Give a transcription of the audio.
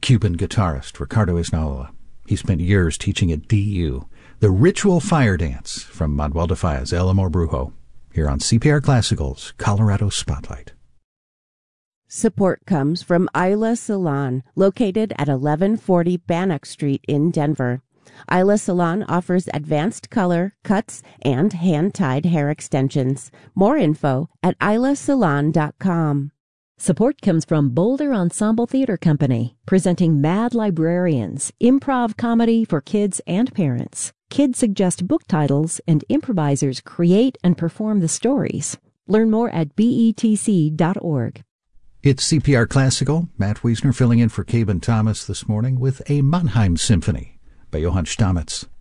Cuban guitarist Ricardo Isnaola. He spent years teaching at DU. The Ritual Fire Dance from Manuel de Falla's El Amor Brujo, here on CPR Classical's Colorado Spotlight. Support comes from Isla Salon, located at 1140 Bannock Street in Denver. Isla Salon offers advanced color, cuts, and hand-tied hair extensions. More info at islasalon.com. Support comes from Boulder Ensemble Theater Company, presenting Mad Librarians, improv comedy for kids and parents. Kids suggest book titles, and improvisers create and perform the stories. Learn more at betc.org. It's CPR Classical. Matt Wiesner filling in for Caben Thomas this morning with a Mannheim Symphony by Johann Stamitz.